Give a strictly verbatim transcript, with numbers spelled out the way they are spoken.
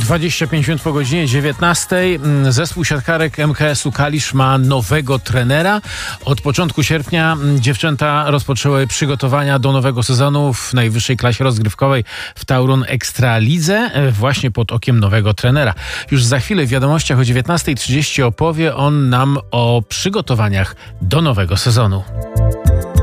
dwadzieścia pięć minut po godzinie dziewiętnastej. Zespół siatkarek M K S u Kalisz ma nowego trenera. Od początku sierpnia dziewczęta rozpoczęły przygotowania do nowego sezonu w najwyższej klasie rozgrywkowej w Taurun Ekstralidze, właśnie pod okiem nowego trenera. Już za chwilę w wiadomościach o dziewiętnastej trzydzieści opowie on nam o przygotowaniach do nowego sezonu.